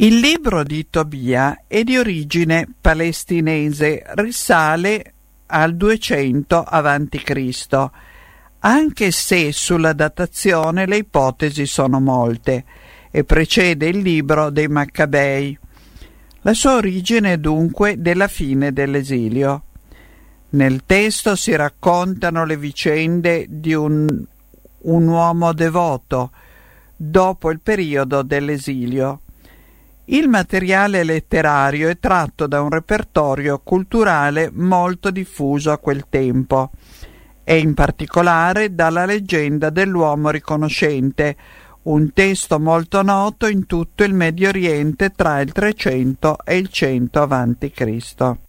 Il libro di Tobia è di origine palestinese, risale al 200 a.C., anche se sulla datazione le ipotesi sono molte, e precede il libro dei Maccabei. La sua origine è dunque della fine dell'esilio. Nel testo si raccontano le vicende di un uomo devoto dopo il periodo dell'esilio. Il materiale letterario è tratto da un repertorio culturale molto diffuso a quel tempo e in particolare dalla leggenda dell'uomo riconoscente, un testo molto noto in tutto il Medio Oriente tra il 300 e il 100 a.C.